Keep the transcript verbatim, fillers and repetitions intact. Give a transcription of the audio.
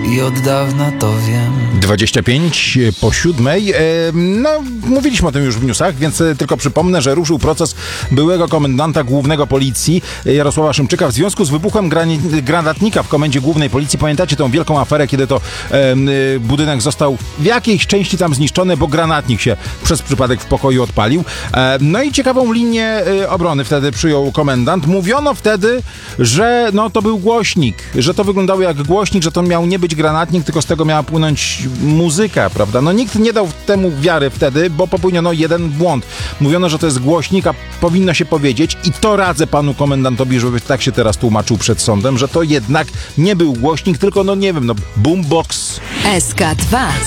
i od dawna to wiem. dwadzieścia pięć po siódmej. E, no, mówiliśmy o tym już w newsach, więc tylko przypomnę, że ruszył proces byłego komendanta głównego policji Jarosława Szymczyka w związku z wybuchem grani- granatnika w komendzie głównej policji. Pamiętacie tą wielką aferę, kiedy to e, budynek został w jakiejś części tam zniszczony, bo granatnik się przez przypadek w pokoju odpalił. E, no i ciekawą linię e, obrony wtedy przyjął komendant. Mówiono wtedy, że no to był głośnik, że to wyglądało jak głośnik, że to miał nie być granatnik, tylko z tego miała płynąć muzyka, prawda? No nikt nie dał temu wiary wtedy, bo popełniono jeden błąd. Mówiono, że to jest głośnik, a powinno się powiedzieć, i to radzę panu komendantowi, żeby tak się teraz tłumaczył przed sądem, że to jednak nie był głośnik, tylko no nie wiem, no boombox. S K dwa.